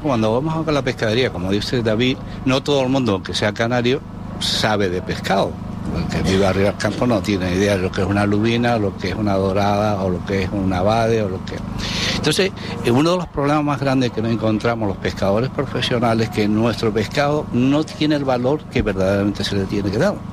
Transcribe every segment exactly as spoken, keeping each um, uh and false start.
Cuando vamos a la pescadería, como dice David, no todo el mundo que sea canario sabe de pescado. El que vive arriba del campo no tiene idea de lo que es una lubina, lo que es una dorada, o lo que es un abade, o lo que... Entonces, uno de los problemas más grandes que nos encontramos los pescadores profesionales es que nuestro pescado no tiene el valor que verdaderamente se le tiene que dar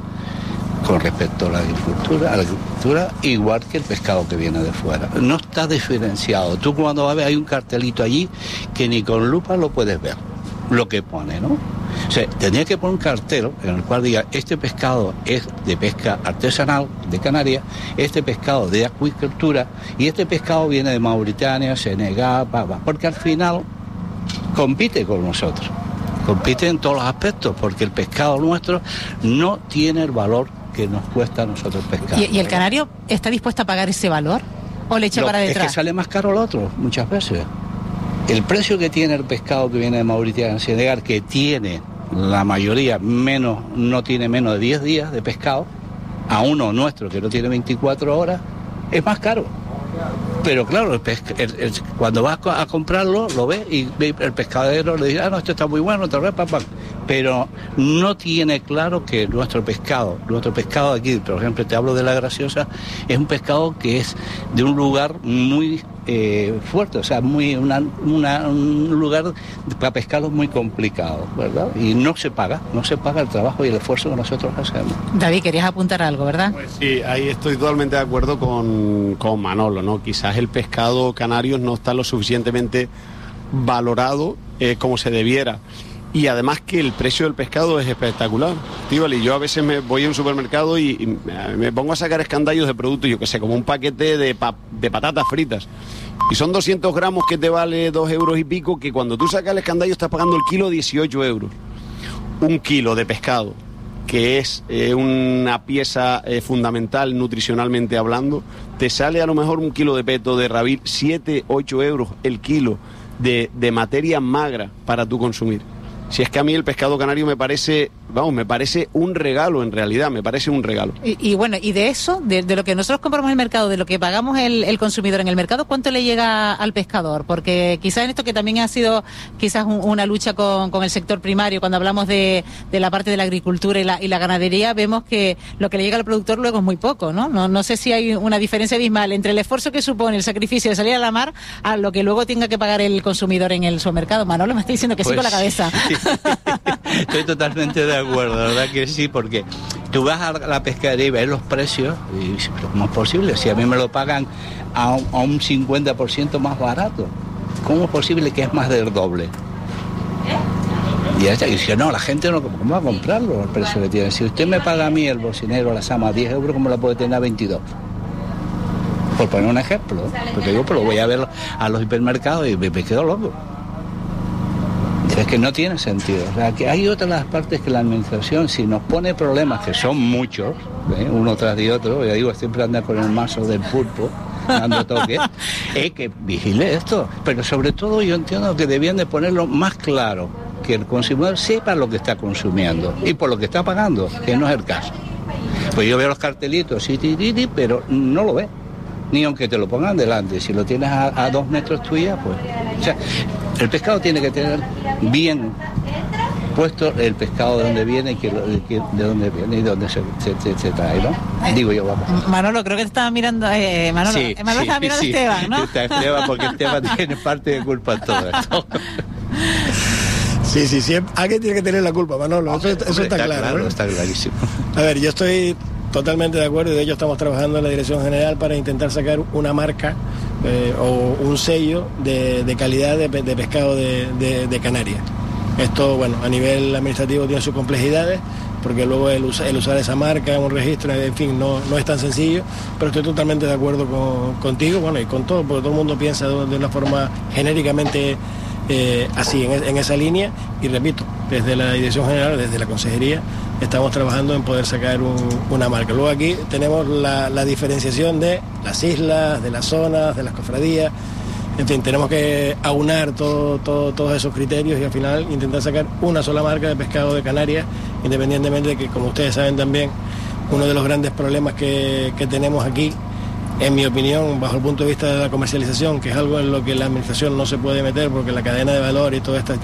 con respecto a la agricultura, a la agricultura igual que el pescado que viene de fuera. No está diferenciado. Tú cuando vas a ver hay un cartelito allí que ni con lupa lo puedes ver, lo que pone, ¿no? O sea, tendría que poner un cartel en el cual diga, este pescado es de pesca artesanal de Canarias, este pescado de acuicultura y este pescado viene de Mauritania, Senegal, pa, pa, porque al final compite con nosotros, compite en todos los aspectos, porque el pescado nuestro no tiene el valor que nos cuesta a nosotros pescar. ¿Y, y el canario está dispuesto a pagar ese valor o le echa Lo, para detrás? Es que sale más caro el otro, muchas veces. El precio que tiene el pescado que viene de Mauritania, Senegal, que tiene la mayoría menos, no tiene menos de diez días de pescado, a uno nuestro que no tiene veinticuatro horas, es más caro. Pero claro, el pesca, el, el, cuando vas a comprarlo, lo ves y el pescadero le dice, ah, no, esto está muy bueno, te pam, pam. Pero no tiene claro que nuestro pescado, nuestro pescado aquí, por ejemplo, te hablo de la graciosa, es un pescado que es de un lugar muy eh, fuerte, o sea, muy una, una, un lugar para pescarlo muy complicado, ¿verdad? Y no se paga, no se paga el trabajo y el esfuerzo que nosotros hacemos. David, querías apuntar algo, ¿verdad? Pues sí, ahí estoy totalmente de acuerdo con, con Manolo, ¿no? Quizás el pescado canario no está lo suficientemente valorado eh, como se debiera. Y además que el precio del pescado es espectacular. Tíbal, y yo a veces me voy a un supermercado y, y me pongo a sacar escandallos de productos, yo que sé, como un paquete de, pa, de patatas fritas. Y son doscientos gramos que te vale dos euros y pico, que cuando tú sacas el escandallo estás pagando el kilo dieciocho euros. Un kilo de pescado, que es eh, una pieza eh, fundamental nutricionalmente hablando, te sale a lo mejor un kilo de peto de rabil, siete, ocho euros el kilo de, de materia magra para tú consumir. Si es que a mí el pescado canario me parece, vamos, me parece un regalo en realidad, me parece un regalo. Y, y bueno, y de eso, de, de lo que nosotros compramos en el mercado, de lo que pagamos el, el consumidor en el mercado, ¿cuánto le llega al pescador? Porque quizás en esto que también ha sido quizás un, una lucha con, con el sector primario, cuando hablamos de, de la parte de la agricultura y la, y la ganadería, vemos que lo que le llega al productor luego es muy poco, ¿no? No, no sé si hay una diferencia abismal entre el esfuerzo que supone el sacrificio de salir a la mar a lo que luego tenga que pagar el consumidor en el supermercado. Manolo me está diciendo que pues, sí con la cabeza. Sí. Estoy totalmente de acuerdo, la verdad que sí, porque tú vas a la pescadería y ves los precios y dices, pero ¿cómo es posible? Si a mí me lo pagan a un, a un cincuenta por ciento más barato, ¿cómo es posible que es más del doble? Y ella dice, no, la gente no, ¿cómo va a comprarlo? El precio que tiene. Si usted me paga a mí el bocinero, la sama, diez euros, ¿cómo la puede tener a veintidós? Por poner un ejemplo, porque digo, pero voy a ver a los hipermercados y me, me quedo loco. Es que no tiene sentido. O sea, que hay otras partes que la administración, si nos pone problemas, que son muchos, ¿eh? Uno tras de otro, ya digo, siempre anda con el mazo del pulpo, dando toques, es que vigile esto. Pero sobre todo yo entiendo que debían de ponerlo más claro, que el consumidor sepa lo que está consumiendo y por lo que está pagando, que no es el caso. Pues yo veo los cartelitos, sí, sí, sí, sí, pero no lo ve. Ni aunque te lo pongan delante, si lo tienes a, a dos metros tuya, pues... O sea, el pescado tiene que tener bien puesto el pescado de dónde viene y que, que, de dónde viene y de dónde se, se, se, se trae, ¿no? Digo yo, vamos. Manolo, creo que te estaba mirando... Eh, Manolo, sí, Manolo sí, estaba mirando sí, a Esteban, ¿no? Está Esteban, porque Esteban tiene parte de culpa en todo esto. Sí, sí, sí. Alguien tiene que tener la culpa, Manolo. Eso, eso está, está claro. claro ¿eh? Está clarísimo. A ver, yo estoy totalmente de acuerdo y de hecho estamos trabajando en la Dirección General para intentar sacar una marca eh, o un sello de, de calidad de, de pescado de, de, de Canarias. Esto, bueno, a nivel administrativo tiene sus complejidades, porque luego el, usa, el usar esa marca, un registro, en fin, no, no es tan sencillo, pero estoy totalmente de acuerdo con, contigo, bueno, y con todo, porque todo el mundo piensa de, de una forma genéricamente eh, así, en, en esa línea, y repito, desde la Dirección General, desde la Consejería, estamos trabajando en poder sacar un, una marca. Luego aquí tenemos la, la diferenciación de las islas, de las zonas, de las cofradías. En fin, tenemos que aunar todo, todo, todos esos criterios y al final intentar sacar una sola marca de pescado de Canarias, independientemente de que, como ustedes saben también, uno de los grandes problemas que, que tenemos aquí, en mi opinión, bajo el punto de vista de la comercialización, que es algo en lo que la administración no se puede meter porque la cadena de valor y todo esto